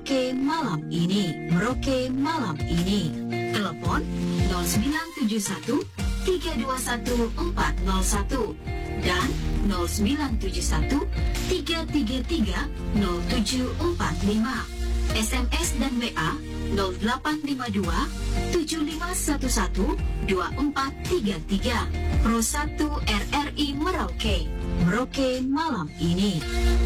Merauke malam ini. Merauke malam ini. Telepon 0971 321 401 dan 0971 333 0745. SMS dan WA 0852 7511 2433. Pro 1 RRI Merauke. Merauke malam ini.